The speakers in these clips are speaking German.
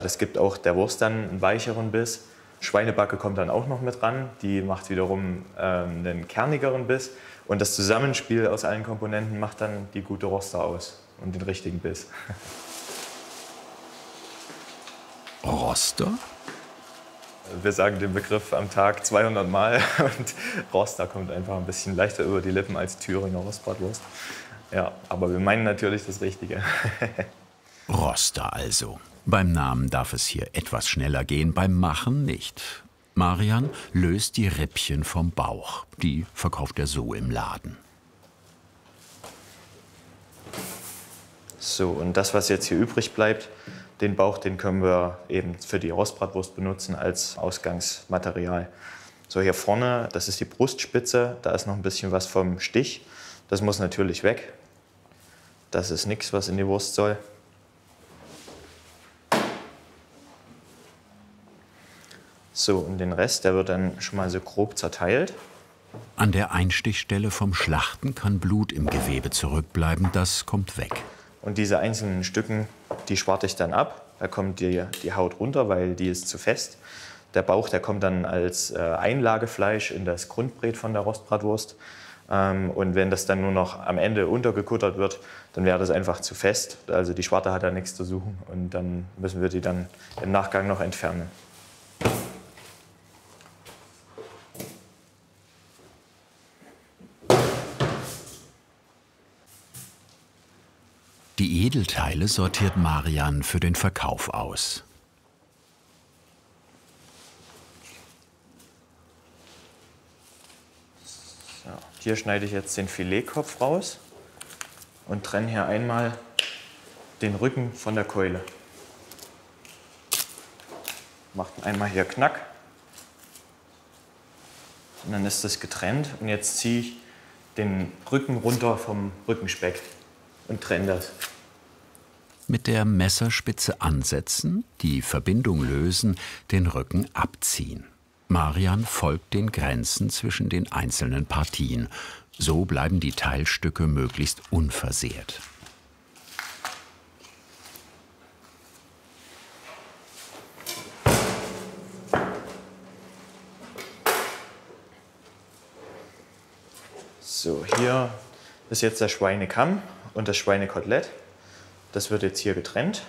Das gibt auch der Wurst dann einen weicheren Biss. Schweinebacke kommt dann auch noch mit ran. Die macht wiederum einen kernigeren Biss. Und das Zusammenspiel aus allen Komponenten macht dann die gute Roster aus und den richtigen Biss. Roster? Wir sagen den Begriff am Tag 200 Mal und Roster kommt einfach ein bisschen leichter über die Lippen als Thüringer Rostbratwurst. Ja, aber wir meinen natürlich das Richtige. Roster also. Beim Namen darf es hier etwas schneller gehen, beim Machen nicht. Marian löst die Rippchen vom Bauch. Die verkauft er so im Laden. So, und das, was jetzt hier übrig bleibt, den Bauch, den können wir eben für die Rostbratwurst benutzen als Ausgangsmaterial. So, hier vorne, das ist die Brustspitze, da ist noch ein bisschen was vom Stich. Das muss natürlich weg. Das ist nichts, was in die Wurst soll. So, und den Rest, der wird dann schon mal so grob zerteilt. An der Einstichstelle vom Schlachten kann Blut im Gewebe zurückbleiben, das kommt weg. Und diese einzelnen Stücken, die schwarte ich dann ab. Da kommt die Haut runter, weil die ist zu fest. Der Bauch, der kommt dann als Einlagefleisch in das Grundbrät von der Rostbratwurst. Und wenn das dann nur noch am Ende untergekuttert wird, dann wäre das einfach zu fest. Also die Schwarte hat da nichts zu suchen und dann müssen wir die dann im Nachgang noch entfernen. Die Edelteile sortiert Marian für den Verkauf aus. So, hier schneide ich jetzt den Filetkopf raus und trenne hier einmal den Rücken von der Keule. Macht einmal hier Knack und dann ist das getrennt. Und jetzt ziehe ich den Rücken runter vom Rückenspeck und trenne das. Mit der Messerspitze ansetzen, die Verbindung lösen, den Rücken abziehen. Marian folgt den Grenzen zwischen den einzelnen Partien. So bleiben die Teilstücke möglichst unversehrt. So, hier ist jetzt der Schweinekamm und das Schweinekotelett. Das wird jetzt hier getrennt.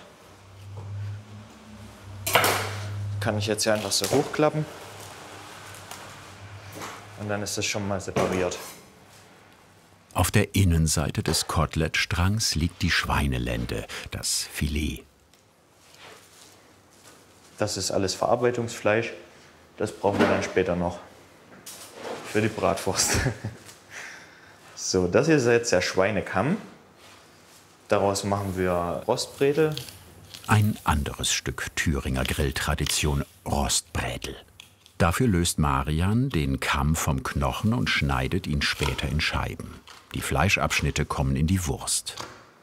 Kann ich jetzt hier einfach so hochklappen. Und dann ist das schon mal separiert. Auf der Innenseite des Kotelettstrangs liegt die Schweinelende, das Filet. Das ist alles Verarbeitungsfleisch. Das brauchen wir dann später noch für die Bratwurst. So, das hier ist jetzt der Schweinekamm. Daraus machen wir Rostbredel. Ein anderes Stück Thüringer Grilltradition, Rostbrätel. Dafür löst Marian den Kamm vom Knochen und schneidet ihn später in Scheiben. Die Fleischabschnitte kommen in die Wurst.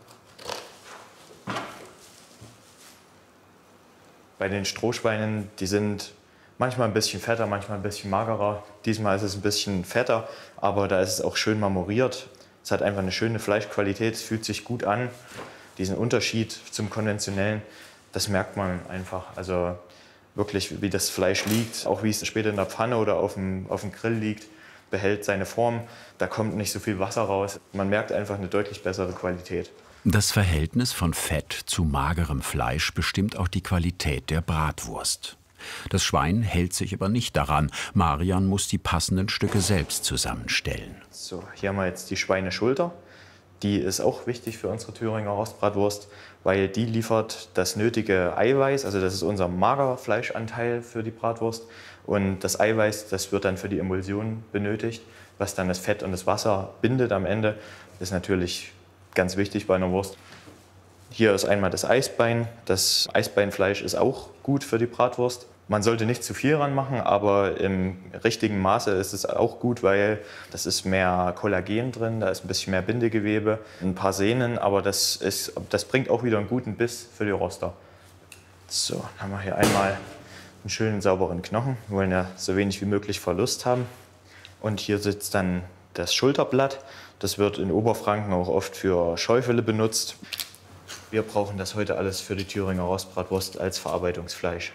Bei den Strohschweinen, die sind manchmal ein bisschen fetter, manchmal ein bisschen magerer. Diesmal ist es ein bisschen fetter, aber da ist es auch schön marmoriert. Es hat einfach eine schöne Fleischqualität, es fühlt sich gut an. Diesen Unterschied zum konventionellen, das merkt man einfach. Also wirklich, wie das Fleisch liegt, auch wie es später in der Pfanne oder auf dem Grill liegt, behält seine Form. Da kommt nicht so viel Wasser raus. Man merkt einfach eine deutlich bessere Qualität. Das Verhältnis von Fett zu magerem Fleisch bestimmt auch die Qualität der Bratwurst. Das Schwein hält sich aber nicht daran. Marian muss die passenden Stücke selbst zusammenstellen. So, hier haben wir jetzt die Schweineschulter. Die ist auch wichtig für unsere Thüringer Rostbratwurst, weil die liefert das nötige Eiweiß. Also das ist unser Magerfleischanteil für die Bratwurst. Und das Eiweiß, das wird dann für die Emulsion benötigt, was dann das Fett und das Wasser bindet am Ende. Das ist natürlich ganz wichtig bei einer Wurst. Hier ist einmal das Eisbein. Das Eisbeinfleisch ist auch gut für die Bratwurst. Man sollte nicht zu viel ran machen, aber im richtigen Maße ist es auch gut, weil das ist mehr Kollagen drin, da ist ein bisschen mehr Bindegewebe, ein paar Sehnen, aber das bringt auch wieder einen guten Biss für die Roster. So, dann haben wir hier einmal einen schönen sauberen Knochen. Wir wollen ja so wenig wie möglich Verlust haben. Und hier sitzt dann das Schulterblatt. Das wird in Oberfranken auch oft für Schäufele benutzt. Wir brauchen das heute alles für die Thüringer Rostbratwurst als Verarbeitungsfleisch.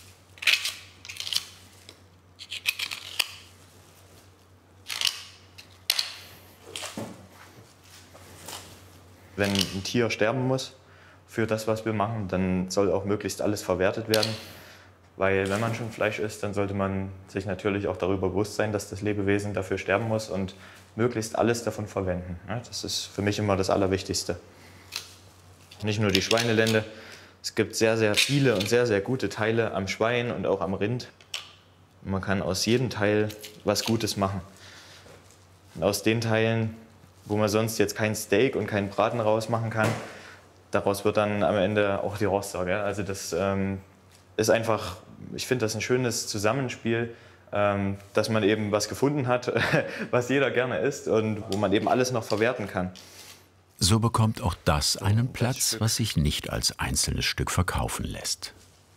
Wenn ein Tier sterben muss für das, was wir machen, dann soll auch möglichst alles verwertet werden. Weil wenn man schon Fleisch isst, dann sollte man sich natürlich auch darüber bewusst sein, dass das Lebewesen dafür sterben muss und möglichst alles davon verwenden. Das ist für mich immer das Allerwichtigste. Nicht nur die Schweinelende, es gibt sehr, sehr viele und sehr, sehr gute Teile am Schwein und auch am Rind. Man kann aus jedem Teil was Gutes machen. Und aus den Teilen, wo man sonst jetzt kein Steak und keinen Braten rausmachen kann, daraus wird dann am Ende auch die Roster. Gell? Also das ist einfach, ich finde das ein schönes Zusammenspiel, dass man eben was gefunden hat, was jeder gerne isst und wo man eben alles noch verwerten kann. So bekommt auch das einen Platz, was sich nicht als einzelnes Stück verkaufen lässt.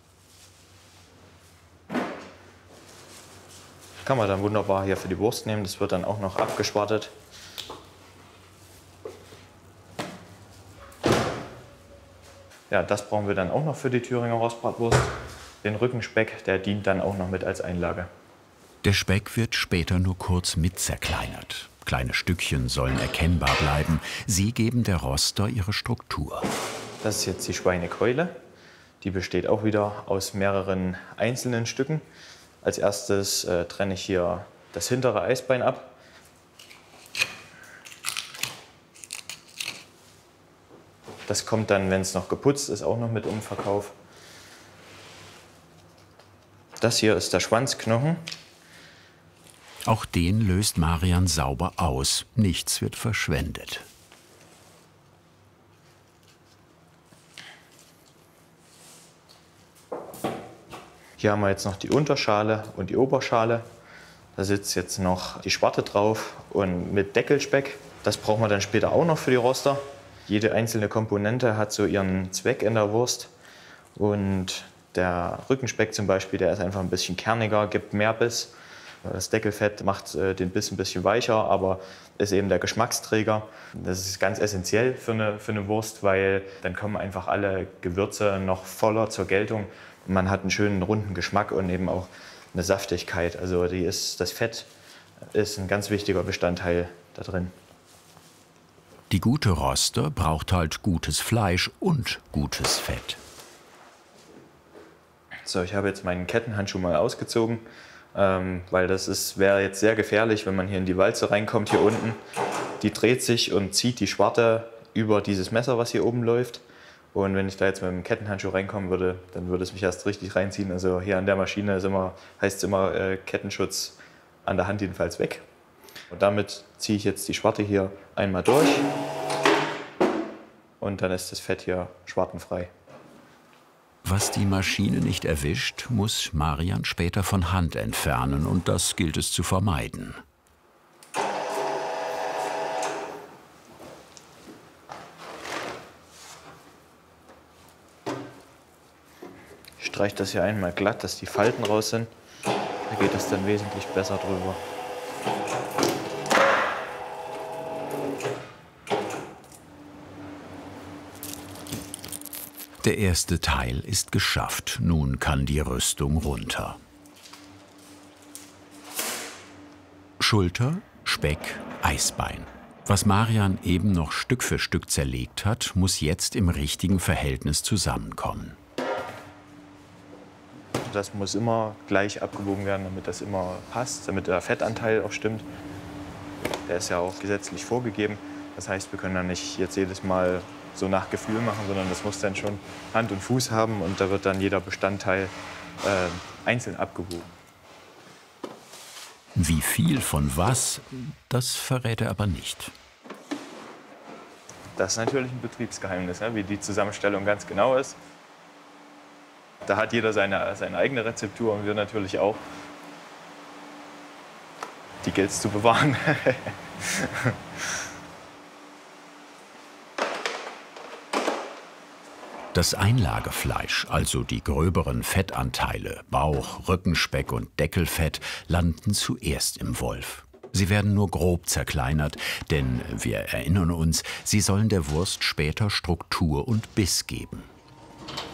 Kann man dann wunderbar hier für die Wurst nehmen, das wird dann auch noch abgeschwartet. Ja, das brauchen wir dann auch noch für die Thüringer Rostbratwurst. Den Rückenspeck, der dient dann auch noch mit als Einlage. Der Speck wird später nur kurz mit zerkleinert. Kleine Stückchen sollen erkennbar bleiben. Sie geben der Roster ihre Struktur. Das ist jetzt die Schweinekeule. Die besteht auch wieder aus mehreren einzelnen Stücken. Als erstes trenne ich hier das hintere Eisbein ab. Das kommt dann, wenn es noch geputzt ist, auch noch mit im Verkauf. Das hier ist der Schwanzknochen. Auch den löst Marian sauber aus. Nichts wird verschwendet. Hier haben wir jetzt noch die Unterschale und die Oberschale. Da sitzt jetzt noch die Schwarte drauf und mit Deckelspeck. Das brauchen wir dann später auch noch für die Roster. Jede einzelne Komponente hat so ihren Zweck in der Wurst. Und der Rückenspeck zum Beispiel, der ist einfach ein bisschen kerniger, gibt mehr Biss. Das Deckelfett macht den Biss ein bisschen weicher, aber ist eben der Geschmacksträger. Das ist ganz essentiell für eine Wurst, weil dann kommen einfach alle Gewürze noch voller zur Geltung. Und man hat einen schönen runden Geschmack und eben auch eine Saftigkeit. Also das Fett ist ein ganz wichtiger Bestandteil da drin. Die gute Roster braucht halt gutes Fleisch und gutes Fett. So, ich habe jetzt meinen Kettenhandschuh mal ausgezogen, weil das wäre jetzt sehr gefährlich, wenn man hier in die Walze reinkommt, hier unten. Die dreht sich und zieht die Schwarte über dieses Messer, was hier oben läuft. Und wenn ich da jetzt mit dem Kettenhandschuh reinkommen würde, dann würde es mich erst richtig reinziehen. Also hier an der Maschine heißt es immer Kettenschutz an der Hand jedenfalls weg. Und damit ziehe ich jetzt die Schwarte hier einmal durch und dann ist das Fett hier schwartenfrei. Was die Maschine nicht erwischt, muss Marian später von Hand entfernen und das gilt es zu vermeiden. Ich streiche das hier einmal glatt, dass die Falten raus sind. Da geht es dann wesentlich besser drüber. Der erste Teil ist geschafft. Nun kann die Rüstung runter. Schulter, Speck, Eisbein. Was Marian eben noch Stück für Stück zerlegt hat, muss jetzt im richtigen Verhältnis zusammenkommen. Das muss immer gleich abgewogen werden, damit das immer passt, damit der Fettanteil auch stimmt. Der ist ja auch gesetzlich vorgegeben. Das heißt, wir können dann nicht jetzt jedes Mal so nach Gefühl machen, sondern das muss dann schon Hand und Fuß haben und da wird dann jeder Bestandteil einzeln abgewogen. Wie viel von was, das verrät er aber nicht. Das ist natürlich ein Betriebsgeheimnis, ne? Wie die Zusammenstellung ganz genau ist. Da hat jeder seine eigene Rezeptur und wir natürlich auch. Die gilt es zu bewahren. Das Einlagefleisch, also die gröberen Fettanteile, Bauch, Rückenspeck und Deckelfett, landen zuerst im Wolf. Sie werden nur grob zerkleinert, denn wir erinnern uns, sie sollen der Wurst später Struktur und Biss geben.